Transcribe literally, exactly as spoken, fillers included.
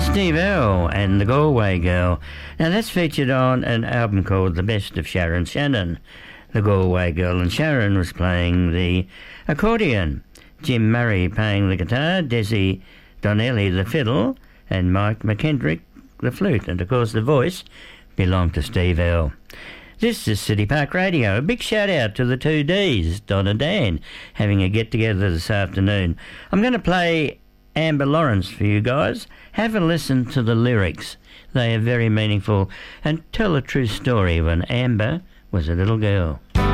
Steve Earle and the Galway Girl. Now that's featured on an album called The Best of Sharon Shannon. The Galway Girl, and Sharon was playing the accordion, Jim Murray playing the guitar, Desi Donnelly the fiddle, and Mike McKendrick the flute, and of course the voice belonged to Steve Earle. This is City Park Radio. A big shout out to the two Ds, Don and Dan, having a get together this afternoon. I'm going to play Amber Lawrence for you guys. Have a listen to the lyrics. They are very meaningful and tell a true story when Amber was a little girl.